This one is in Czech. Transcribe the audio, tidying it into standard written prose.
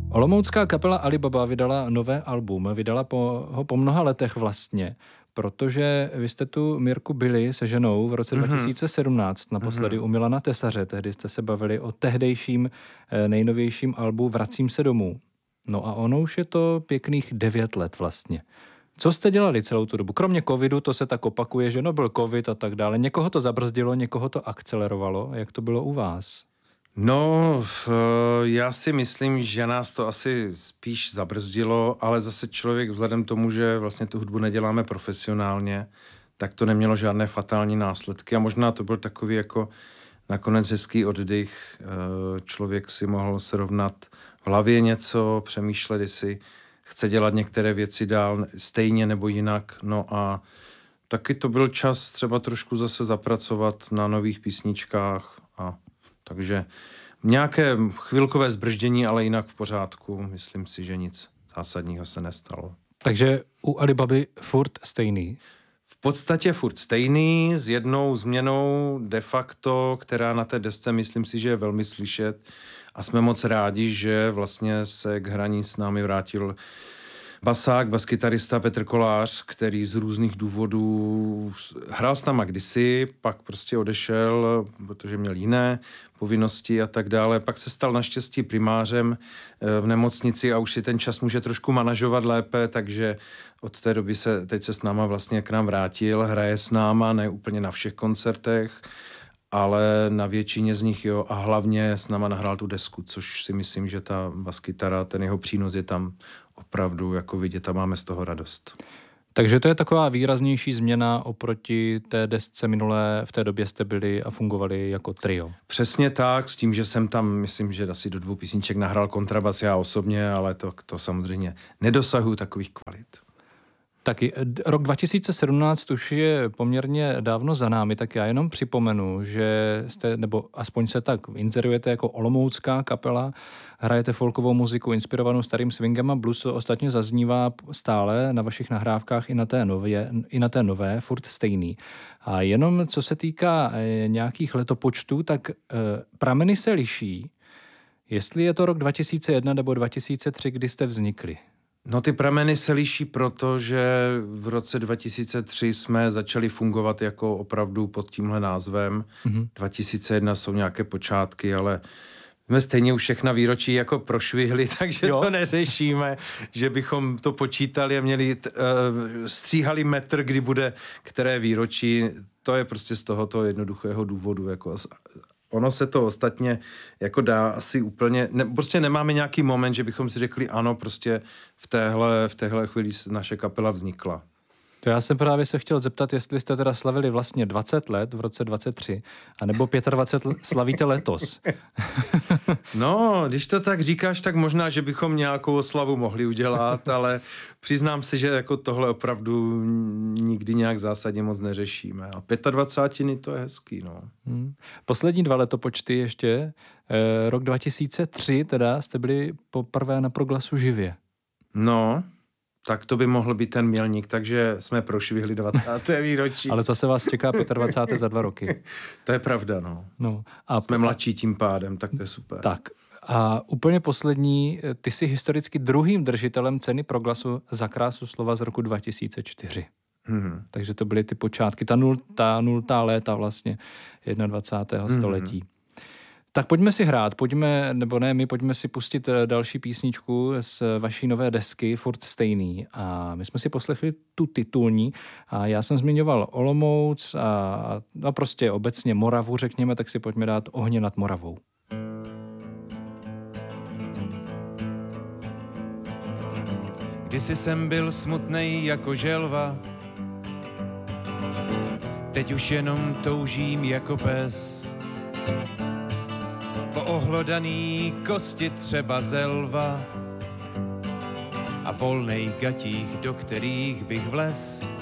Olomoucká kapela Alibaba vydala nové album, vydala ho po mnoha letech vlastně, protože vy jste tu Mirku byli se ženou v roce 2017 naposledy u Milana Tesaře, tehdy jste se bavili o tehdejším nejnovějším albu Vracím se domů. No a ono už je to pěkných 9 let vlastně. Co jste dělali celou tu dobu? Kromě covidu, to se tak opakuje, že no byl covid a tak dále. Někoho to zabrzdilo, někoho to akcelerovalo. Jak to bylo u vás? No, já si myslím, že nás to asi spíš zabrzdilo, ale zase člověk vzhledem tomu, že vlastně tu hudbu neděláme profesionálně, tak to nemělo žádné fatální následky a možná to byl takový jako nakonec hezký oddych. Člověk si mohl srovnat v hlavě něco, přemýšlet, jestli chce dělat některé věci dál stejně nebo jinak. No a taky to byl čas třeba trošku zase zapracovat na nových písničkách a takže nějaké chvilkové zbrždění, ale jinak v pořádku. Myslím si, že nic zásadního se nestalo. Takže u Alibaby furt stejný? V podstatě furt stejný, s jednou změnou de facto, která na té desce myslím si, že je velmi slyšet a jsme moc rádi, že vlastně se k hraní s námi vrátil basák, baskytarista Petr Kolář, který z různých důvodů hrál s náma kdysi, pak prostě odešel, protože měl jiné povinnosti a tak dále. Pak se stal naštěstí primářem v nemocnici a už si ten čas může trošku manažovat lépe, takže od té doby teď se s náma vlastně k nám vrátil, hraje s náma, ne úplně na všech koncertech, ale na většině z nich jo a hlavně s náma nahrál tu desku, což si myslím, že ta baskytara, ten jeho přínos je tam opravdu jako vidět a máme z toho radost. Takže to je taková výraznější změna oproti té desce minulé, v té době jste byli a fungovali jako trio. Přesně tak, s tím, že jsem tam, myslím, že asi do 2 písniček nahrál kontrabas já osobně, ale to samozřejmě nedosahuju takových kvalit. Taky rok 2017 už je poměrně dávno za námi, tak já jenom připomenu, že jste, nebo aspoň se tak inzerujete jako olomoucká kapela, hrajete folkovou muziku inspirovanou starým swingem a blues, to ostatně zaznívá stále na vašich nahrávkách i na té nové, furt stejný. A jenom co se týká nějakých letopočtů, tak prameny se liší, jestli je to rok 2001 nebo 2003, kdy jste vznikli. No ty prameny se liší, protože v roce 2003 jsme začali fungovat jako opravdu pod tímhle názvem. 2001 jsou nějaké počátky, ale jsme stejně už všechna výročí jako prošvihli, takže to neřešíme, že bychom to počítali a stříhali metr, kdy bude které výročí. To je prostě z tohoto jednoduchého důvodu, jako ono se to ostatně jako dá asi úplně, prostě nemáme nějaký moment, že bychom si řekli ano, prostě v téhle chvíli naše kapela vznikla. To já jsem právě se chtěl zeptat, jestli jste teda slavili vlastně 20 let v roce 23, anebo 25 slavíte letos. No, když to tak říkáš, tak možná, že bychom nějakou oslavu mohli udělat, ale přiznám se, že jako tohle opravdu nikdy nějak zásadně moc neřešíme. A 25 to je hezký, no. Poslední 2 letopočty ještě. Rok 2003 teda jste byli poprvé na Proglasu živě. No, tak to by mohl být ten milník, takže jsme prošvihli 20. výročí. Ale zase vás čeká 25. za 2 roky. To je pravda, no. A jsme mladší tím pádem, tak to je super. Tak a úplně poslední, ty jsi historicky druhým držitelem ceny Proglasu za krásu slova z roku 2004. Takže to byly ty počátky, ta nultá léta vlastně 21. století. Tak pojďme si hrát, pojďme si pustit další písničku z vaší nové desky, furt stejný. A my jsme si poslechli tu titulní a já jsem zmiňoval Olomouc a prostě obecně Moravu, řekněme, tak si pojďme dát Ohně nad Moravou. Kdysi jsem byl smutnej jako želva, teď už jenom toužím jako pes. Po ohlodaný kosti třeba zelva a volnej gatích, do kterých bych vlez.